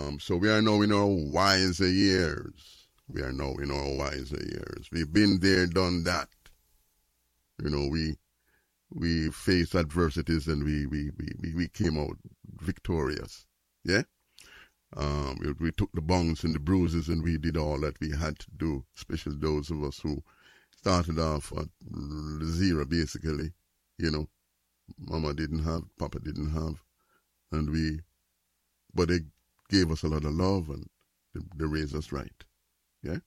So we are now in our wiser years. We are now in our wiser years. We've been there, done that. You know, we faced adversities and we came out victorious. Yeah? We took the bumps and the bruises and we did all that we had to do, especially those of us who started off at zero, basically. You know, Mama didn't have, Papa didn't have, but they gave us a lot of love and they raised us right. Yeah?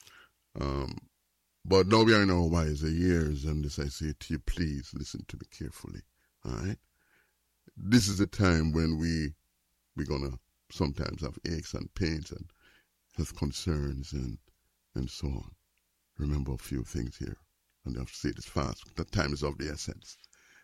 But now we are in our wiser years, and as I say to you, please listen to me carefully. All right? This is a time when we're going to sometimes have aches and pains and health concerns and so on. Remember a few things here, and I have to say this fast. The time is of the essence.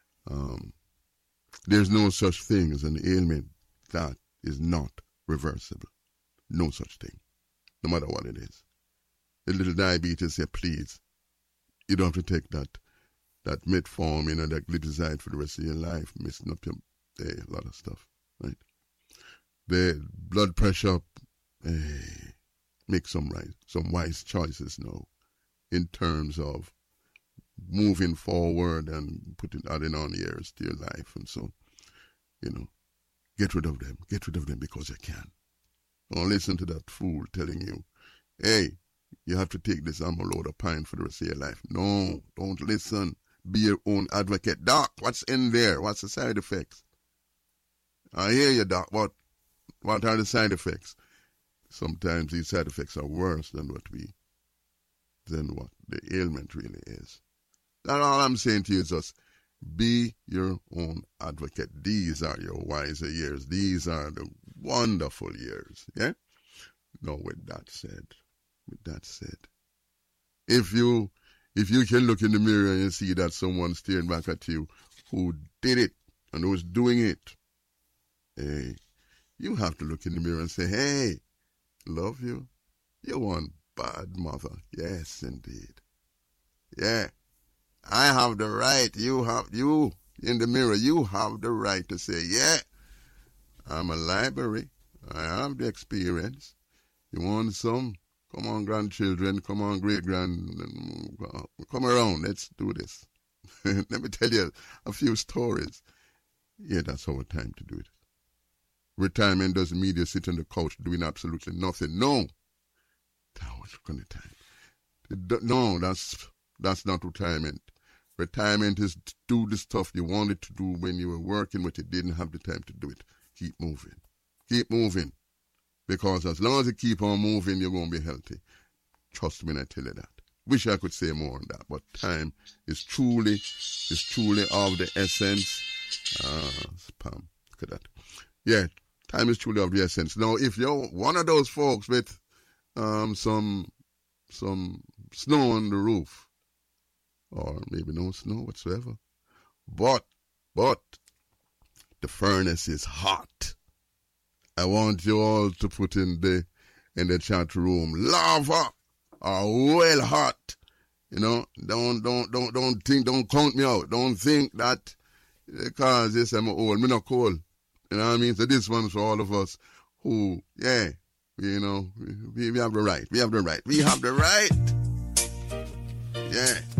There's no such thing as an ailment that is not reversible. No such thing, no matter what it is. A little diabetes, say, please, you don't have to take that metformin that glitazide for the rest of your life, messing up a lot of stuff, right? The blood pressure, make some wise choices now in terms of moving forward and adding on years to your life. And so, you know, get rid of them because you can. Don't listen to that fool telling you, hey, you have to take this load of pine for the rest of your life. No, don't listen. Be your own advocate. Doc, what's in there? What's the side effects? I hear you, Doc. What are the side effects? Sometimes these side effects are worse than what the ailment really is. That's all I'm saying to you is just be your own advocate. These are your wiser years. These are the wonderful years. Yeah? Now, with that said, if you can look in the mirror and see that someone's staring back at you who did it and who's doing it, hey, you have to look in the mirror and say, hey, love you. You're one bad mother. Yes, indeed. Yeah. I have the right. You in the mirror, you have the right to say, yeah, I'm a library. I have the experience. You want some? Come on, grandchildren. Come on, great-grand. Come around. Let's do this. Let me tell you a few stories. Yeah, that's our time to do it. Retirement doesn't mean you sit on the couch doing absolutely nothing. No. That was kind of time. No, that's not retirement. Retirement is to do the stuff you wanted to do when you were working, but you didn't have the time to do it. Keep moving. Keep moving. Because as long as you keep on moving, you're going to be healthy. Trust me when I tell you that. Wish I could say more on that, but time is truly of the essence. Spam. Look at that. Yeah, time is truly of the essence. Now, if you're one of those folks with some snow on the roof, or maybe no snow whatsoever, but the furnace is hot. I want you all to put in the chat room, lava or well hot. You know, don't count me out. Don't think that because yes, I'm old, me not cold. You know what I mean? So this one's for all of us who, yeah, you know, we have the right. We have the right. We have the right. Yeah.